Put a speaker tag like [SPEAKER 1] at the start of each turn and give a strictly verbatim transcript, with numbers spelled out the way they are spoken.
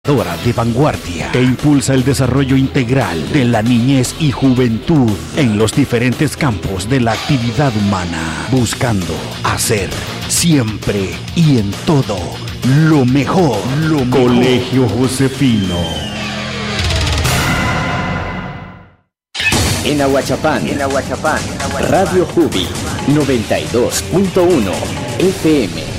[SPEAKER 1] De vanguardia que impulsa el desarrollo integral de la niñez y juventud en los diferentes campos de la actividad humana, buscando hacer siempre y en todo lo mejor. Lo mejor. Colegio Josefino.
[SPEAKER 2] En Ahuachapán, en Ahuachapán, Radio Jubi noventa y dos punto uno F M.